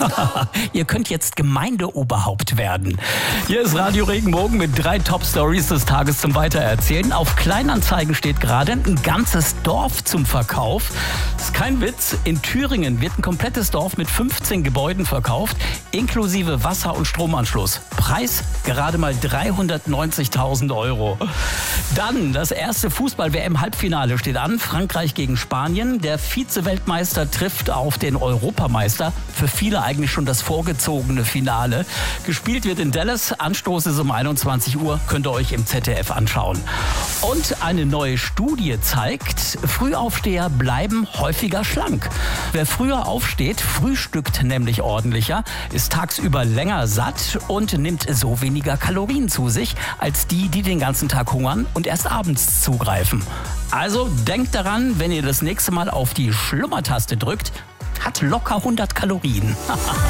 Ihr könnt jetzt Gemeindeoberhaupt werden. Hier ist Radio Regenbogen mit 3 Top-Stories des Tages zum Weitererzählen. Auf Kleinanzeigen steht gerade ein ganzes Dorf zum Verkauf. Das ist kein Witz. In Thüringen wird ein komplettes Dorf mit 15 Gebäuden verkauft, inklusive Wasser- und Stromanschluss. Preis gerade mal 390.000 Euro. Dann das erste Fußball-WM-Halbfinale steht an. Frankreich gegen Spanien. Der Vize-Weltmeister trifft auf den Europameister. Für viele eigentlich schon das vorgezogene Finale. Gespielt wird in Dallas. Anstoß ist um 21 Uhr. Könnt ihr euch im ZDF anschauen. Und eine neue Studie zeigt, Frühaufsteher bleiben häufiger schlank. Wer früher aufsteht, frühstückt nämlich ordentlicher, ist tagsüber länger satt und nimmt so weniger Kalorien zu sich, als die den ganzen Tag hungern und erst abends zugreifen. Also denkt daran, wenn ihr das nächste Mal auf die Schlummertaste drückt, hat locker 100 Kalorien.